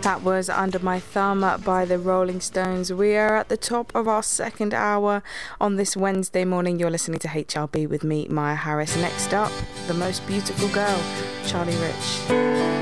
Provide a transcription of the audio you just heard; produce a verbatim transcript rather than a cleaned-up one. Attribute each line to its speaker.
Speaker 1: That was Under My Thumb by the Rolling Stones. We are at the top of our second hour on this Wednesday morning. You're listening to H R B with me, Maya Harris. Next up, The Most Beautiful Girl, Charlie Rich.